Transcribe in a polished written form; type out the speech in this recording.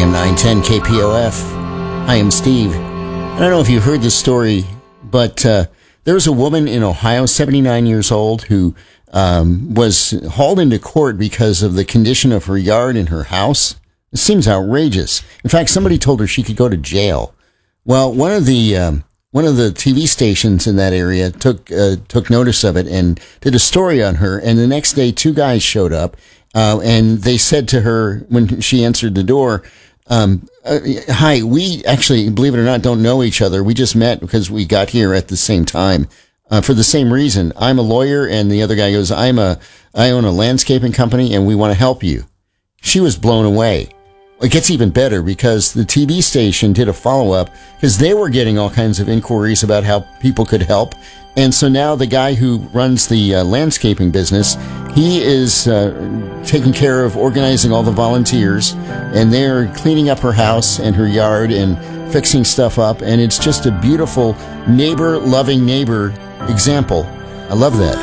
AM 910 KPOF. I am Steve. I don't know if you heard this story, but there was a woman in Ohio, 79 years old, who was hauled into court because of the condition of her yard and her house. It seems outrageous. In fact, somebody told her she could go to jail. Well, one of the TV stations in that area took notice of it and did a story on her. And the next day, two guys showed up, and they said to her when she answered the door, "Hi, we actually, believe it or not, don't know each other. We just met because we got here at the same time for the same reason. I'm a lawyer," and the other guy goes, "I own a landscaping company, and we want to help you." She was blown away. It gets even better because the TV station did a follow-up because they were getting all kinds of inquiries about how people could help. And so now the guy who runs the landscaping business, he is taking care of organizing all the volunteers, and they're cleaning up her house and her yard and fixing stuff up. And it's just a beautiful neighbor-loving neighbor example. I love that.